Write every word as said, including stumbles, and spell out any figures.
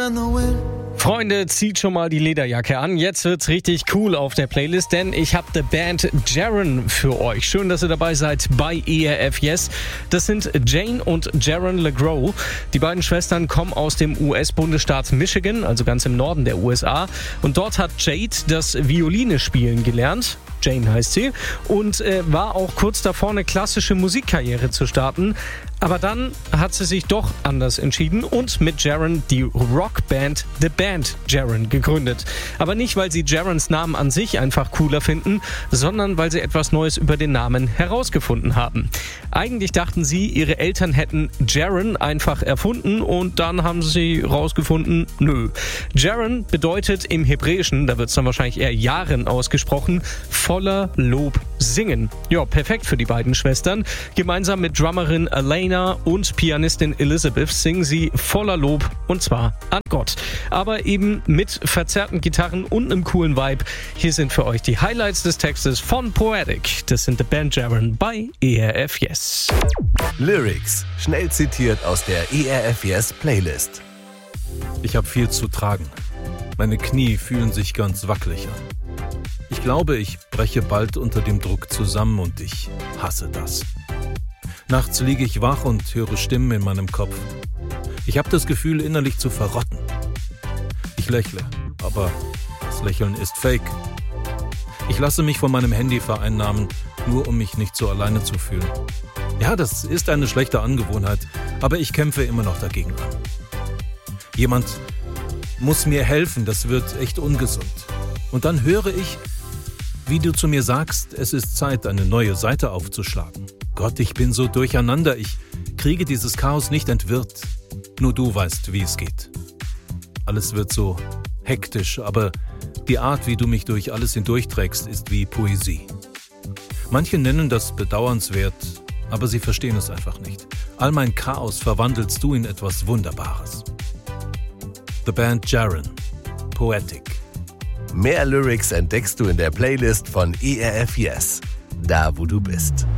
in the wind. Freunde, zieht schon mal die Lederjacke an. Jetzt wird's richtig cool auf der Playlist, denn ich habe die Band Jaron für euch. Schön, dass ihr dabei seid bei E R F Yes. Das sind Jane und Jaron LeGros. Die beiden Schwestern kommen aus dem U S-Bundesstaat Michigan, also ganz im Norden der U S A. Und dort hat Jade das Violine spielen gelernt. Jane heißt sie. Und äh, war auch kurz davor, eine klassische Musikkarriere zu starten. Aber dann hat sie sich doch anders entschieden und mit Jaron die Rockband The Band Jaron gegründet. Aber nicht, weil sie Jarons Namen an sich einfach cooler finden, sondern weil sie etwas Neues über den Namen herausgefunden haben. Eigentlich dachten sie, ihre Eltern hätten Jaron einfach erfunden und dann haben sie herausgefunden, nö. Jaron bedeutet im Hebräischen, da wird es dann wahrscheinlich eher Jaren ausgesprochen, voller Lob singen. Ja, perfekt für die beiden Schwestern. Gemeinsam mit Drummerin Elaine und Pianistin Elizabeth singen sie voller Lob und zwar an Gott. Aber eben mit verzerrten Gitarren und einem coolen Vibe. Hier sind für euch die Highlights des Textes von Poetic. Das sind The Band Jaron bei E R F Yes. Lyrics, schnell zitiert aus der E R F Yes Playlist. Ich habe viel zu tragen. Meine Knie fühlen sich ganz wackelig an. Ich glaube, ich breche bald unter dem Druck zusammen und ich hasse das. Nachts liege ich wach und höre Stimmen in meinem Kopf. Ich habe das Gefühl, innerlich zu verrotten. Ich lächle, aber das Lächeln ist fake. Ich lasse mich von meinem Handy vereinnahmen, nur um mich nicht so alleine zu fühlen. Ja, das ist eine schlechte Angewohnheit, aber ich kämpfe immer noch dagegen an. Jemand muss mir helfen, das wird echt ungesund. Und dann höre ich, wie du zu mir sagst, es ist Zeit, eine neue Seite aufzuschlagen. Gott, ich bin so durcheinander, ich kriege dieses Chaos nicht entwirrt. Nur du weißt, wie es geht. Alles wird so hektisch, aber die Art, wie du mich durch alles hindurchträgst, ist wie Poesie. Manche nennen das bedauernswert, aber sie verstehen es einfach nicht. All mein Chaos verwandelst du in etwas Wunderbares. The Band Jaron, Poetic. Mehr Lyrics entdeckst du in der Playlist von E R F Yes, da wo du bist.